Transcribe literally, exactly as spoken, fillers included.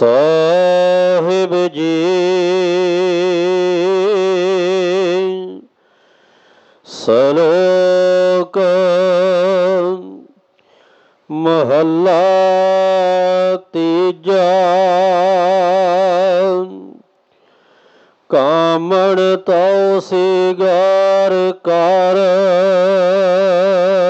ਸਾਹਿਬ ਜੀ। ਸ਼ਲੋਕ ਮਹੱਲਾ ਤੀਜਾ। ਕਾਮਣ ਤਉ ਸਿਗਾਰ ਕਰ